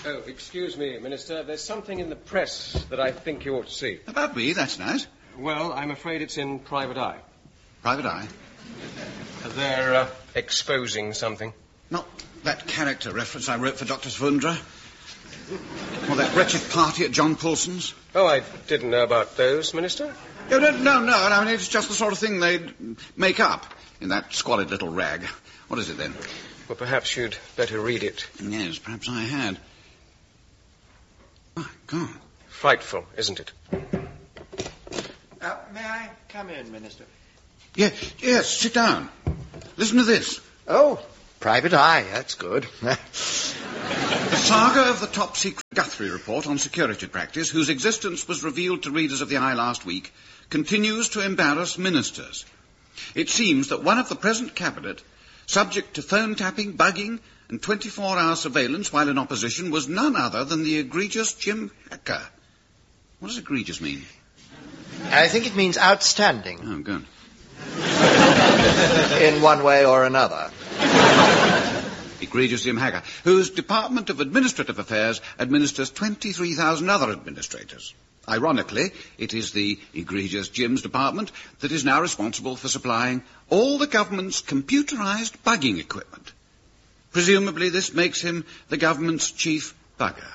Oh, excuse me, Minister. There's something in the press that I think you ought to see. About me, that's nice. Well, I'm afraid it's in Private Eye. Private Eye? They're exposing something. Not that character reference I wrote for Dr. Svundra? Or that wretched party at John Paulson's? Oh, I didn't know about those, Minister. Oh, no. I mean, it's just the sort of thing they'd make up in that squalid little rag. What is it, then? Well, perhaps you'd better read it. Yes, perhaps I had. My God. Frightful, isn't it? May I come in, Minister? Yes, sit down. Listen to this. Oh, Private Eye, that's good. The saga of the top-secret Guthrie report on security practice, whose existence was revealed to readers of the Eye last week, continues to embarrass ministers. It seems that one of the present cabinet, subject to phone tapping, bugging, and 24-hour surveillance while in opposition, was none other than the egregious Jim Hacker. What does egregious mean? I think it means outstanding. Oh, good. In one way or another. Egregious Jim Hacker, whose Department of Administrative Affairs administers 23,000 other administrators. Ironically, it is the egregious Jim's department that is now responsible for supplying all the government's computerized bugging equipment. Presumably this makes him the government's chief bugger.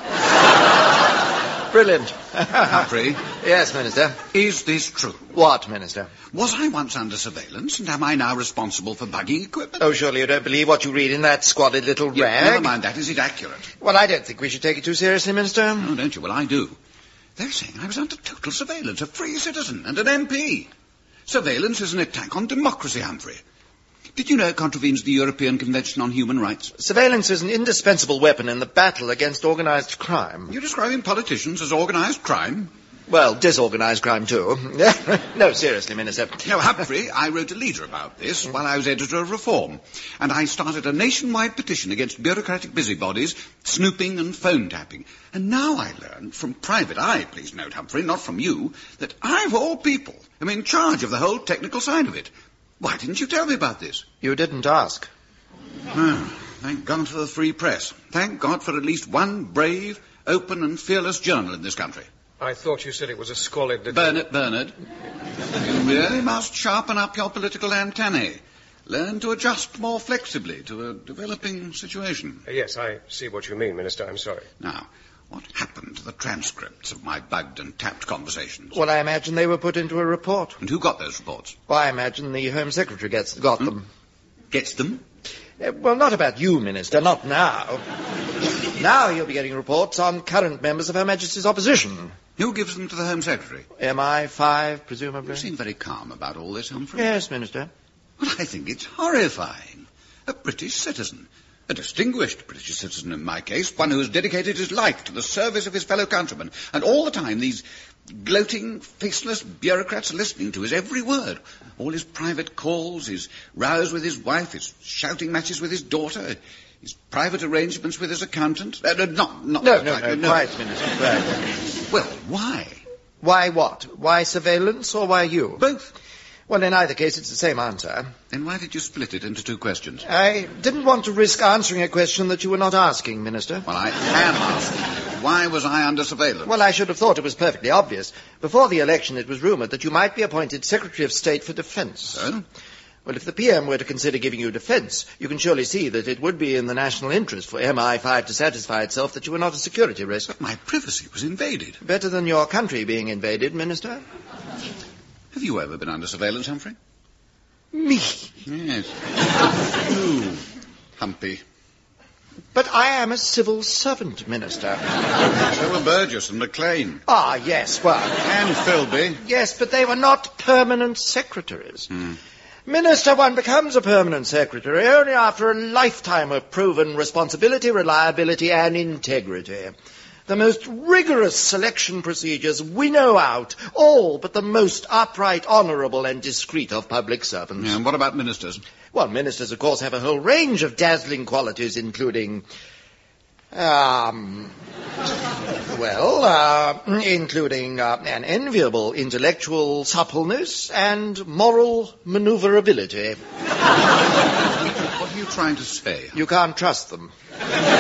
Oh. Brilliant. Humphrey. Yes, Minister. Is this true? What, Minister? Was I once under surveillance, and am I now responsible for bugging equipment? Oh, surely you don't believe what you read in that squalid little rag? Never mind that. Is it accurate? Well, I don't think we should take it too seriously, Minister. Oh, don't you? Well, I do. They're saying I was under total surveillance, a free citizen and an MP. Surveillance is an attack on democracy, Humphrey. Did you know it contravenes the European Convention on Human Rights? Surveillance is an indispensable weapon in the battle against organised crime. You're describing politicians as organised crime? Well, disorganised crime, too. No, seriously, Minister. No, Humphrey, I wrote a leader about this while I was editor of Reform, and I started a nationwide petition against bureaucratic busybodies, snooping and phone tapping. And now I learn from Private Eye, please note, Humphrey, not from you, that I, of all people, am in charge of the whole technical side of it. Why didn't you tell me about this? You didn't ask. Oh, thank God for the free press. Thank God for at least one brave, open and fearless journal in this country. I thought you said it was a squalid little... Bernard, you really must sharpen up your political antennae. Learn to adjust more flexibly to a developing situation. Yes, I see what you mean, Minister. I'm sorry. Now, what happened to the transcripts of my bugged and tapped conversations? Well, I imagine they were put into a report. And who got those reports? Well, I imagine the Home Secretary got them. Gets them? Well, not about you, Minister, not now. Now you'll be getting reports on current members of Her Majesty's opposition. Who gives them to the Home Secretary? MI5, presumably. You seem very calm about all this, Humphrey. Yes, Minister. Well, I think it's horrifying. A British citizen. A distinguished British citizen in my case, one who has dedicated his life to the service of his fellow countrymen. And all the time these gloating, faceless bureaucrats are listening to his every word. All his private calls, his rows with his wife, his shouting matches with his daughter, his private arrangements with his accountant. No, quiet, Minister, quiet. Well, why? Why what? Why surveillance or why you? Both. Well, in either case, it's the same answer. Then why did you split it into two questions? I didn't want to risk answering a question that you were not asking, Minister. Well, I am asking. Why was I under surveillance? Well, I should have thought it was perfectly obvious. Before the election, it was rumoured that you might be appointed Secretary of State for Defence. So? Well, if the PM were to consider giving you defence, you can surely see that it would be in the national interest for MI5 to satisfy itself that you were not a security risk. But my privacy was invaded. Better than your country being invaded, Minister. Have you ever been under surveillance, Humphrey? Me? Yes. You, Humpy. But I am a civil servant, Minister. So were Burgess and Maclean. Ah, yes, well... And Philby. Yes, but they were not permanent secretaries. Minister, one becomes a permanent secretary only after a lifetime of proven responsibility, reliability, and integrity. The most rigorous selection procedures winnow out all but the most upright, honourable, and discreet of public servants. Yeah, and what about ministers? Well, ministers, of course, have a whole range of dazzling qualities, including... including an enviable intellectual suppleness and moral manoeuvrability. What are you trying to say? You can't trust them.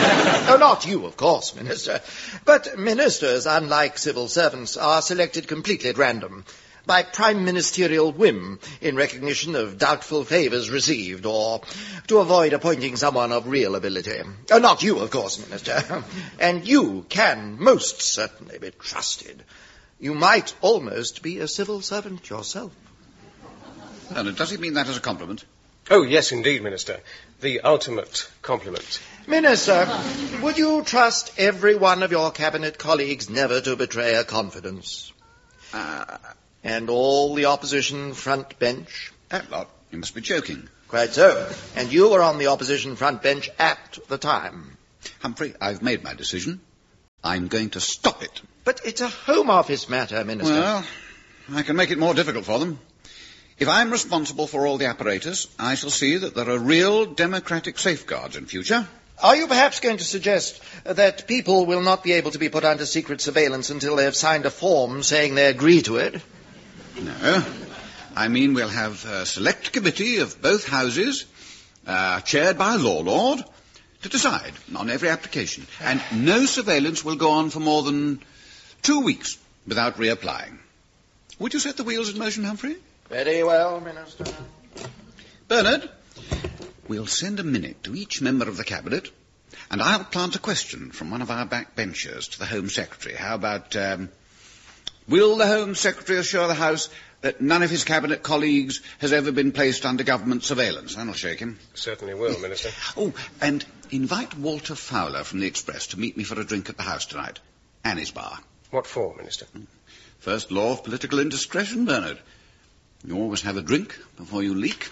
Oh, not you, of course, Minister. But ministers, unlike civil servants, are selected completely at random by prime ministerial whim in recognition of doubtful favours received or to avoid appointing someone of real ability. Oh, not you, of course, Minister. And you can most certainly be trusted. You might almost be a civil servant yourself. And does he mean that as a compliment? Oh, yes, indeed, Minister. The ultimate compliment. Minister, would you trust every one of your cabinet colleagues never to betray a confidence? And all the opposition front bench? That lot. You must be joking. Quite so. And you were on the opposition front bench at the time. Humphrey, I've made my decision. I'm going to stop it. But it's a Home Office matter, Minister. Well, I can make it more difficult for them. If I'm responsible for all the apparatus, I shall see that there are real democratic safeguards in future. Are you perhaps going to suggest that people will not be able to be put under secret surveillance until they have signed a form saying they agree to it? No. I mean we'll have a select committee of both houses, chaired by a law lord, to decide on every application. And no surveillance will go on for more than 2 weeks without reapplying. Would you set the wheels in motion, Humphrey? Very well, Minister. Bernard, we'll send a minute to each member of the Cabinet, and I'll plant a question from one of our backbenchers to the Home Secretary. How about, will the Home Secretary assure the House that none of his Cabinet colleagues has ever been placed under government surveillance? That'll shake him. Certainly will, Minister. Oh, and invite Walter Fowler from the Express to meet me for a drink at the house tonight. Annie's bar. What for, Minister? First law of political indiscretion, Bernard. You always have a drink before you leak.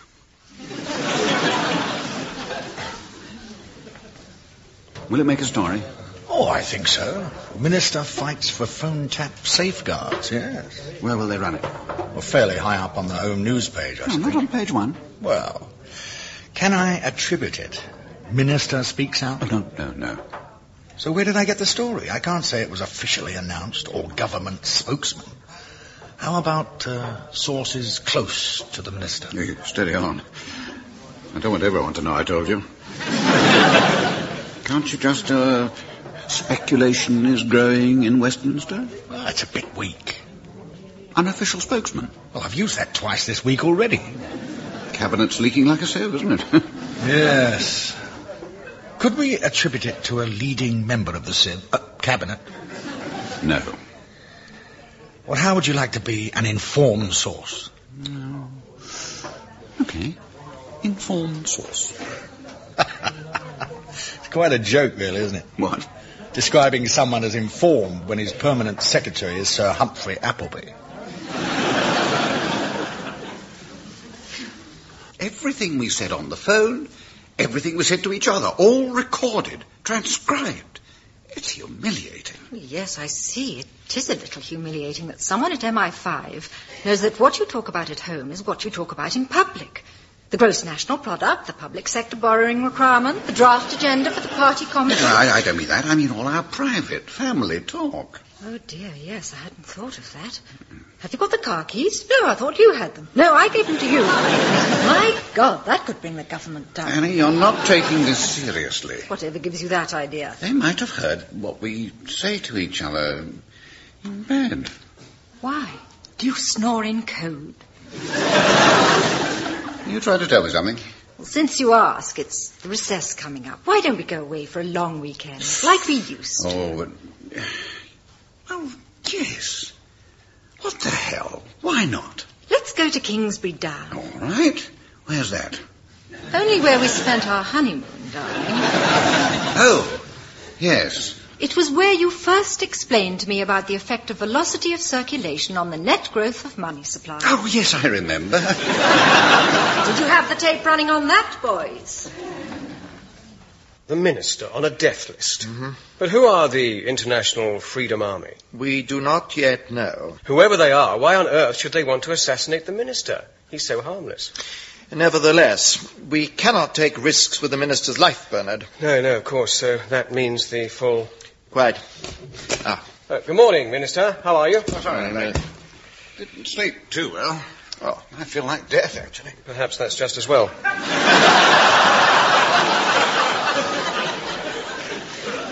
Will it make a story? Oh, I think so. Minister fights for phone tap safeguards, yes. Where will they run it? Well, fairly high up on the Home News page, I No, think. not on page 1. Well, can I attribute it? Minister speaks out? Oh, no. So where did I get the story? I can't say it was officially announced or government spokesman. How about sources close to the minister? Steady on. I don't want everyone to know I told you. Can't you just, speculation is growing in Westminster? Well, it's a bit weak. Unofficial spokesman. Well, I've used that twice this week already. Cabinet's leaking like a sieve, isn't it? Yes. Could we attribute it to a leading member of the cabinet? No. Well, how would you like to be an informed source? No. Okay. Informed source. It's quite a joke, really, isn't it? What? Describing someone as informed when his permanent secretary is Sir Humphrey Appleby. Everything we said on the phone, everything we said to each other, all recorded, transcribed. It's humiliating. Yes, I see. It is a little humiliating that someone at MI5 knows that what you talk about at home is what you talk about in public. The gross national product, the public sector borrowing requirement, the draft agenda for the party committee. I don't mean that. I mean all our private, family talk. Oh, dear, yes, I hadn't thought of that. Have you got the car keys? No, I thought you had them. No, I gave them to you. My God, that could bring the government down. Annie, you're not taking this seriously. Whatever gives you that idea? They might have heard what we say to each other in bed. Why? Do you snore in code? You tried to tell me something. Well, since you ask, it's the recess coming up. Why don't we go away for a long weekend, like we used to? Oh, but... Oh, yes. What the hell? Why not? Let's go to Kingsbury Down. All right. Where's that? Only where we spent our honeymoon, darling. Oh, yes. It was where you first explained to me about the effect of velocity of circulation on the net growth of money supply. Oh, yes, I remember. Did you have the tape running on that, boys? The minister on a death list. Mm-hmm. But who are the International Freedom Army? We do not yet know. Whoever they are, why on earth should they want to assassinate the minister? He's so harmless. Nevertheless, we cannot take risks with the minister's life, Bernard. No, of course. So that means the full... Quite. Good morning, Minister. How are you? Oh, sorry, mate. Didn't sleep too well. Oh, I feel like death, actually. Perhaps that's just as well.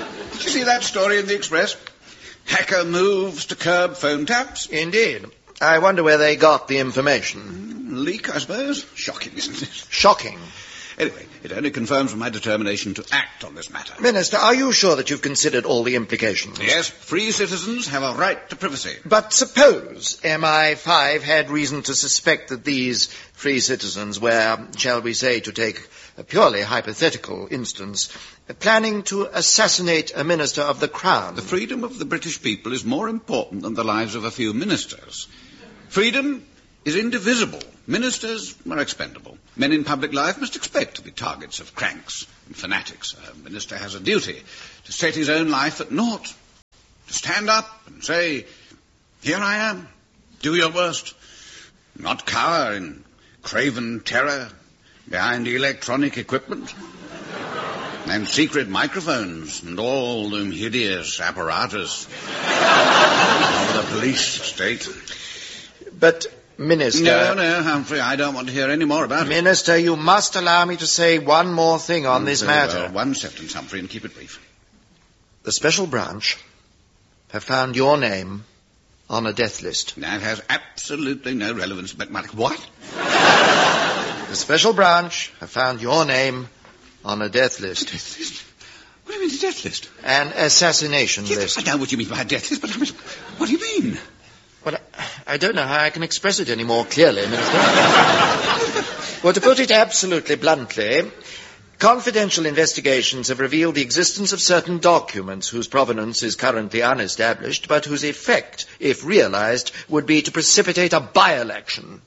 see that story in the Express? Hacker moves to curb phone taps. Indeed. I wonder where they got the information. Leak, I suppose. Shocking, isn't it? Shocking. Anyway, it only confirms my determination to act on this matter. Minister, are you sure that you've considered all the implications? Yes, free citizens have a right to privacy. But suppose MI5 had reason to suspect that these free citizens were, shall we say, to take a purely hypothetical instance, planning to assassinate a minister of the Crown. The freedom of the British people is more important than the lives of a few ministers. Freedom is indivisible. Ministers are expendable. Men in public life must expect to be targets of cranks and fanatics. A minister has a duty to set his own life at naught, to stand up and say, here I am, do your worst, not cower in craven terror behind electronic equipment and secret microphones and all the hideous apparatus of the police state. But, Minister... No, Humphrey, I don't want to hear any more about it. Minister, you must allow me to say one more thing on this matter. Well, 1 sentence, Humphrey, and keep it brief. The Special Branch have found your name on a death list. That has absolutely no relevance. But, what? The Special Branch have found your name on a death list. A death list? What do you mean, a death list? An assassination list. I know what you mean by a death list, but what do you mean? Well, I don't know how I can express it any more clearly, Minister. Well, to put it absolutely bluntly, confidential investigations have revealed the existence of certain documents whose provenance is currently unestablished, but whose effect, if realized, would be to precipitate a by-election.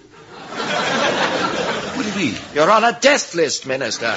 What do you mean? You're on a death list, Minister.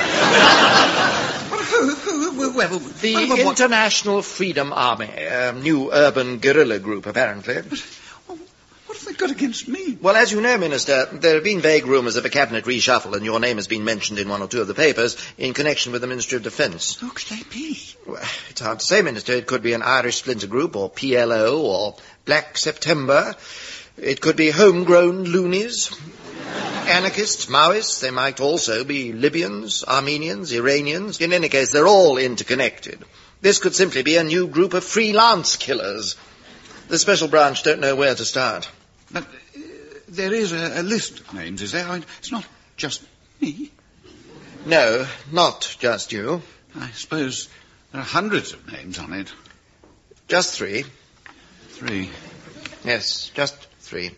The International Freedom Army, a new urban guerrilla group, apparently. What have they got against me? Well, as you know, Minister, there have been vague rumours of a cabinet reshuffle, and your name has been mentioned in 1 or 2 of the papers in connection with the Ministry of Defence. Who could they be? Well, it's hard to say, Minister. It could be an Irish splinter group, or PLO, or Black September. It could be homegrown loonies. Anarchists, Maoists, they might also be Libyans, Armenians, Iranians. In any case, they're all interconnected. This could simply be a new group of freelance killers. The Special Branch don't know where to start. But there is a list of names, is there? I mean, it's not just me. No, not just you. I suppose there are hundreds of names on it. Just 3. 3? Yes, just 3.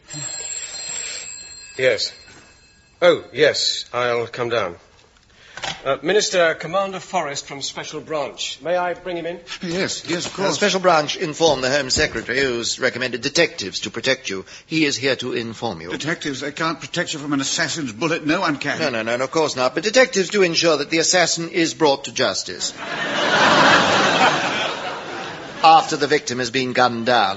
Yes. Oh, yes, I'll come down. Minister, Commander Forrest from Special Branch. May I bring him in? Yes, of course. The Special Branch informed the Home Secretary, who's recommended detectives to protect you. He is here to inform you. Detectives, they can't protect you from an assassin's bullet. No one can. No, of course not. But detectives do ensure that the assassin is brought to justice. After the victim has been gunned down.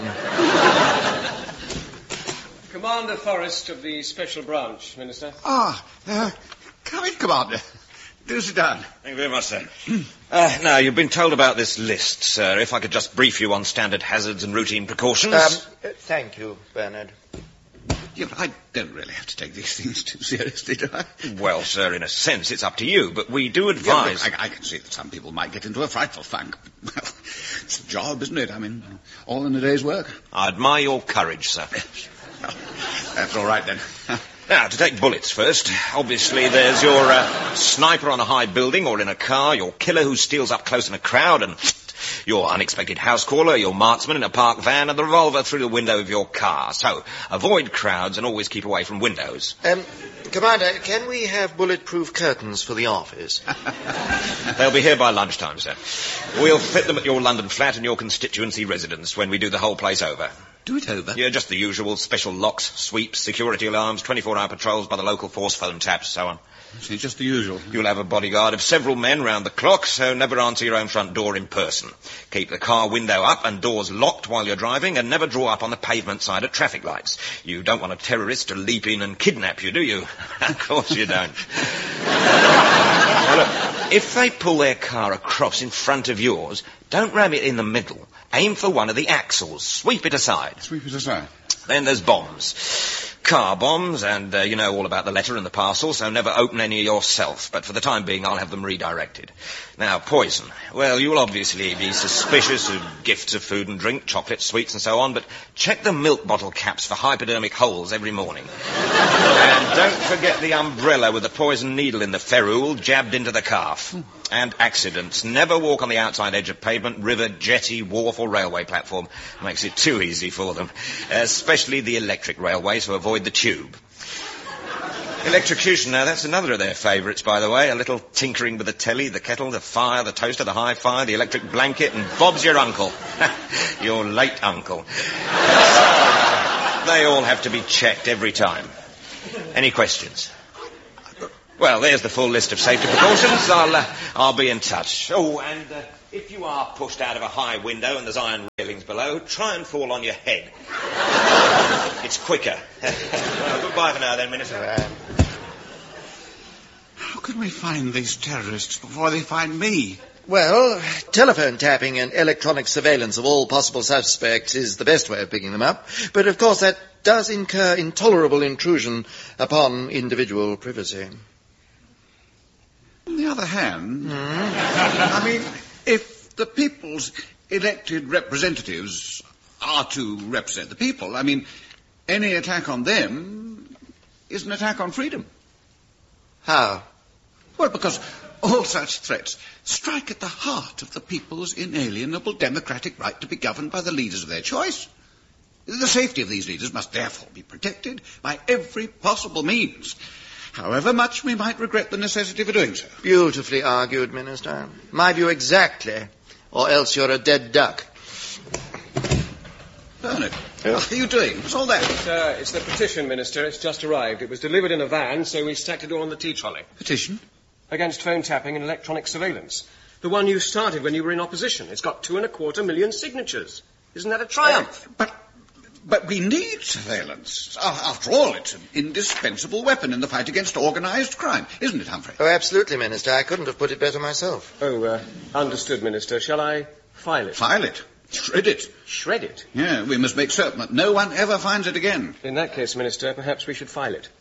Commander Forrest of the Special Branch, Minister. Come in, Commander. Do sit down. Thank you very much, sir. Now, you've been told about this list, sir. If I could just brief you on standard hazards and routine precautions. Thank you, Bernard. Yeah, but I don't really have to take these things too seriously, do I? Well, sir, in a sense, it's up to you, but we do advise... Yeah, I can see that some people might get into a frightful funk. Well, it's a job, isn't it? I mean, all in a day's work. I admire your courage, sir. Well, that's all right, then. Now, to take bullets first, obviously there's your sniper on a high building or in a car, your killer who steals up close in a crowd, and your unexpected house caller, your marksman in a parked van, and the revolver through the window of your car. So, avoid crowds and always keep away from windows. Commander, can we have bulletproof curtains for the office? They'll be here by lunchtime, sir. We'll fit them at your London flat and your constituency residence when we do the whole place over. Do it over? Yeah, just the usual special locks, sweeps, security alarms, 24-hour patrols by the local force, phone taps, so on. See, just the usual. You'll have a bodyguard of several men round the clock, so never answer your own front door in person. Keep the car window up and doors locked while you're driving, and never draw up on the pavement side at traffic lights. You don't want a terrorist to leap in and kidnap you, do you? Of course you don't. Now look, if they pull their car across in front of yours, don't ram it in the middle. Aim for one of the axles. Sweep it aside. Sweep it aside. Then there's bombs. car bombs, and you know all about the letter and the parcel, so never open any yourself. But for the time being, I'll have them redirected. Now, poison. Well, you'll obviously be suspicious of gifts of food and drink, chocolates, sweets, and so on, but check the milk bottle caps for hypodermic holes every morning. And don't forget the umbrella with the poison needle in the ferrule jabbed into the calf. And accidents. Never walk on the outside edge of pavement, river, jetty, wharf, or railway platform. Makes it too easy for them. Especially the electric railways, so avoid the tube. Electrocution, now, that's another of their favourites, by the way. A little tinkering with the telly, the kettle, the fire, the toaster, the hi-fi, the electric blanket, and Bob's your uncle. Your late uncle. They all have to be checked every time. Any questions? Well, there's the full list of safety precautions. I'll be in touch. Oh, and if you are pushed out of a high window and there's iron railings below, try and fall on your head. It's quicker. Well, goodbye for now, then, Minister. How can we find these terrorists before they find me? Well, telephone tapping and electronic surveillance of all possible suspects is the best way of picking them up. But, of course, that does incur intolerable intrusion upon individual privacy. On the other hand, I mean, if the people's elected representatives are to represent the people, I mean, any attack on them is an attack on freedom. How? Well, because all such threats strike at the heart of the people's inalienable democratic right to be governed by the leaders of their choice. The safety of these leaders must therefore be protected by every possible means, however much we might regret the necessity for doing so. Beautifully argued, Minister. My view exactly, or else you're a dead duck. Bernard, what are you doing? What's all that? It's the petition, Minister. It's just arrived. It was delivered in a van, so we stacked it all on the tea trolley. Petition? Against phone tapping and electronic surveillance. The one you started when you were in opposition. It's got 2.25 million signatures. Isn't that a triumph? But we need surveillance. After all, it's an indispensable weapon in the fight against organised crime, isn't it, Humphrey? Oh, absolutely, Minister. I couldn't have put it better myself. Oh, understood, Minister. Shall I file it? File it. Shred it. Shred it? Yeah, we must make certain that no one ever finds it again. In that case, Minister, perhaps we should file it.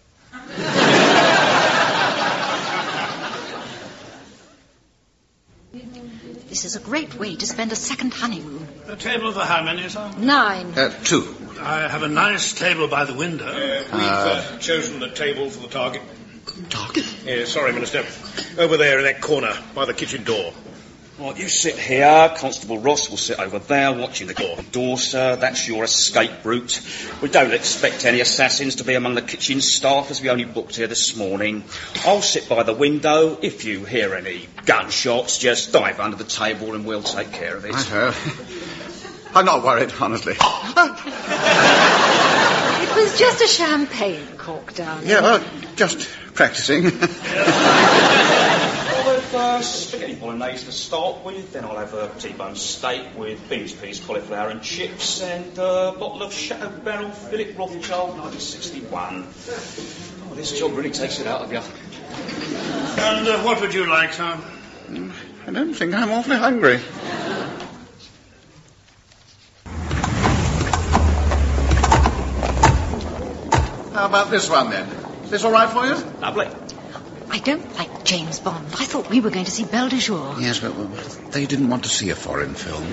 This is a great way to spend a second honeymoon. A table for how many, sir? 9. 2. I have a nice table by the window. We've chosen the table for the target. Target? Sorry, Minister. Over there in that corner, by the kitchen door. Right, you sit here, Constable Ross will sit over there watching the door, sir. That's your escape route. We don't expect any assassins to be among the kitchen staff, as we only booked here this morning. I'll sit by the window. If you hear any gunshots, just dive under the table and we'll take care of it. I'm not worried, honestly. It was just a champagne cork, darling. Yeah, well, just practising. Spaghetti bolognese to start with, then I'll have a T-bone steak with beans, peas, cauliflower and chips, and a bottle of Chateau Barrel Philip Rothschild 1961. Oh, this job really takes it out of you. And what would you like, sir? I don't think I'm awfully hungry. How about this one, then? Is this all right for you? Lovely. I don't like James Bond. I thought we were going to see Belle de Jour. Yes, but they didn't want to see a foreign film.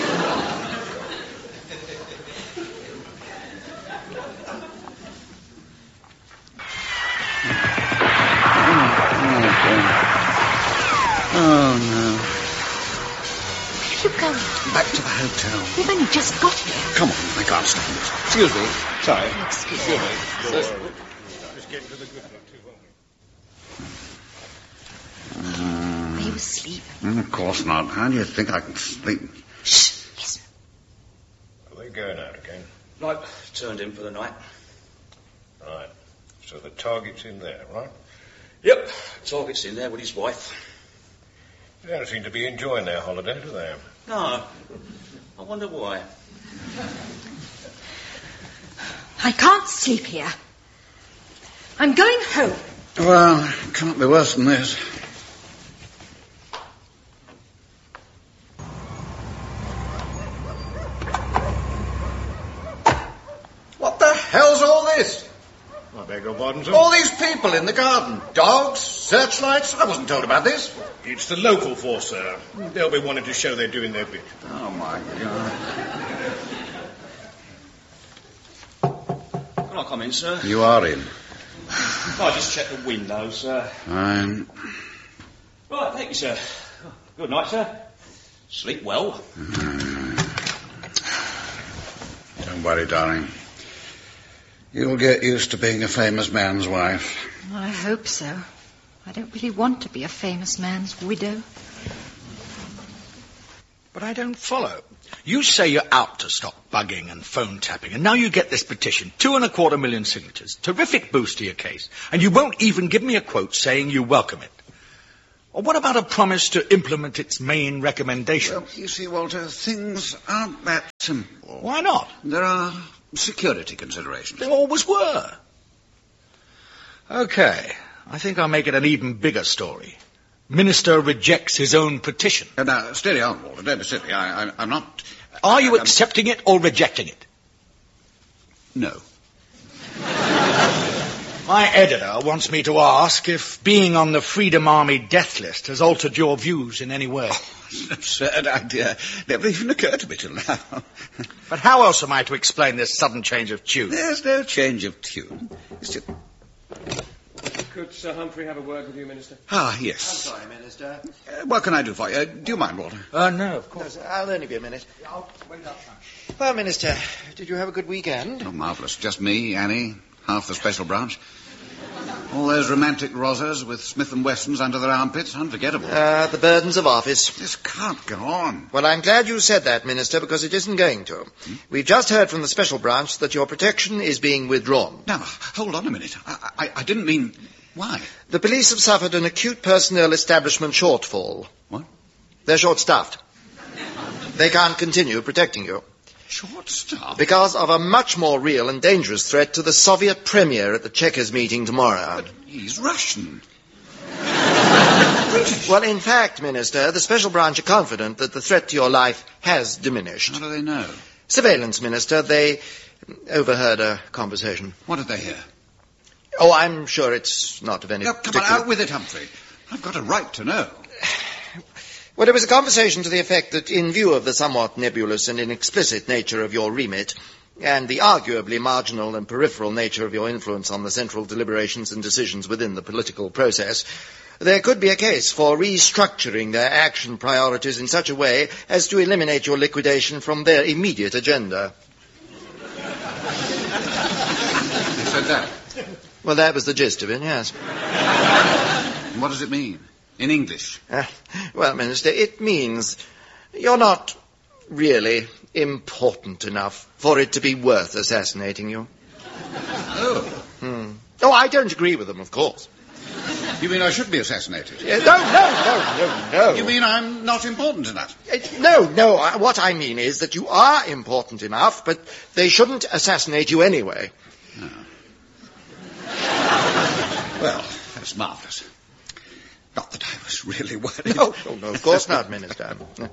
Oh, no. Where are you going? Back to the hotel. We've only just got here. Come on, I can't stand it. Excuse me. Sorry. Excuse me. Just getting to the good one, too, won't we? Are you asleep? Of course not. How do you think I can sleep? Shh. Listen. Are they going out again? Like, turned in for the night. Right. So the target's in there, right? Yep, target's in there with his wife. They don't seem to be enjoying their holiday, do they? No. I wonder why. I can't sleep here. I'm going home. Well, it can't be worse than this. What the hell's all this? beg your pardon, sir? All these people in the garden. Dogs, searchlights. I wasn't told about this. It's the local force, sir. They'll be wanting to show they're doing their bit. Oh, my God. Can I come in, sir? You are in. I just checked the windows, sir. Fine. Right, thank you, sir. Good night, sir. Sleep well. Don't worry, darling. You'll get used to being a famous man's wife. I hope so. I don't really want to be a famous man's widow. But I don't follow. You say you're out to stop bugging and phone tapping, and now you get this petition, 2.25 million signatures, terrific boost to your case, and you won't even give me a quote saying you welcome it. Or what about a promise to implement its main recommendations? Well, you see, Walter, things aren't that simple. Why not? There are security considerations. There always were. Okay, I think I'll make it an even bigger story. Minister rejects his own petition. Now, steady on, Walter. Don't be silly. I'm not... Are you accepting it or rejecting it? No. My editor wants me to ask if being on the Freedom Army death list has altered your views in any way. Oh, it's an absurd idea. Never even occurred to me till now. But how else am I to explain this sudden change of tune? There's no change of tune. It's just... Could Sir Humphrey have a word with you, Minister? Ah, yes. I'm sorry, Minister. What can I do for you? Do you mind, Walter? No, of course. No, I'll only be a minute. Well, Minister, did you have a good weekend? Oh, marvellous. Just me, Annie, half the special branch. All those romantic rozzers with Smith & Wessons under their armpits. Unforgettable. The burdens of office. This can't go on. Well, I'm glad you said that, Minister, because it isn't going to. We've just heard from the special branch that your protection is being withdrawn. Now, hold on a minute. I didn't mean... Why? The police have suffered an acute personnel establishment shortfall. What? They're short-staffed. They can't continue protecting you. Short-staffed? Because of a much more real and dangerous threat to the Soviet Premier at the Chequers meeting tomorrow. But he's Russian. Well, in fact, Minister, the special branch are confident that the threat to your life has diminished. How do they know? Surveillance, Minister. They overheard a conversation. What did they hear? Oh, I'm sure it's not of any Now, come on, particular... out with it, Humphrey. I've got a right to know. Well, it was a conversation to the effect that in view of the somewhat nebulous and inexplicit nature of your remit, and the arguably marginal and peripheral nature of your influence on the central deliberations and decisions within the political process, there could be a case for restructuring their action priorities in such a way as to eliminate your liquidation from their immediate agenda. You said that? Well, that was the gist of it, yes. And what does it mean? In English? Well, Minister, it means you're not really important enough for it to be worth assassinating you. Oh. Oh, I don't agree with them, of course. You mean I should be assassinated? No. You mean I'm not important enough? No. What I mean is that you are important enough, but they shouldn't assassinate you anyway. No. Well, that's marvellous. Not that I was really worried. No, of course not, Minister.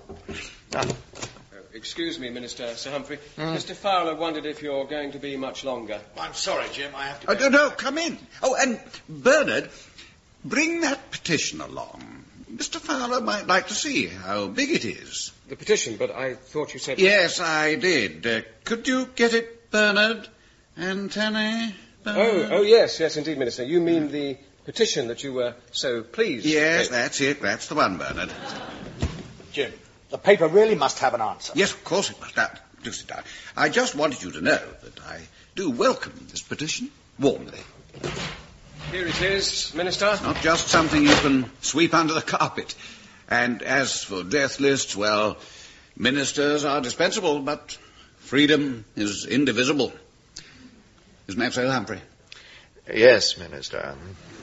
Excuse me, Minister, Sir Humphrey. Mr. Fowler wondered if you're going to be much longer. I'm sorry, Jim, I have to... No, come in. Oh, and Bernard, bring that petition along. Mr. Fowler might like to see how big it is. The petition, but I thought you said... Yes, I did. Could you get it, Bernard? Anthony? Bernard? Oh, yes, indeed, Minister. You mean the petition that you were so pleased... Yes, that's it. That's the one, Bernard. Jim, the paper really must have an answer. Yes, of course it must. Now, do sit down. I just wanted you to know that I do welcome this petition warmly. Here it is, Minister. It's not just something you can sweep under the carpet. And as for death lists, well, ministers are dispensable, but freedom is indivisible. Isn't that so, Humphrey? Yes, Minister.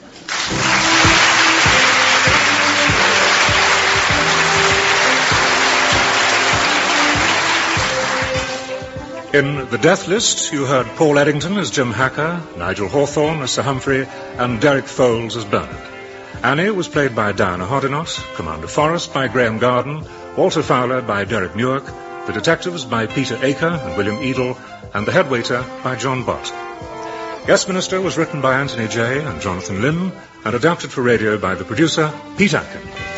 In The Death List, you heard Paul Eddington as Jim Hacker, Nigel Hawthorne as Sir Humphrey, and Derek Foles as Bernard. Annie was played by Diana Hodinott, Commander Forrest by Graham Garden, Walter Fowler by Derek Newark, the detectives by Peter Aker and William Edel, and the head waiter by John Bott. Guest Minister was written by Anthony Jay and Jonathan Lynn and adapted for radio by the producer, Pete Atkin.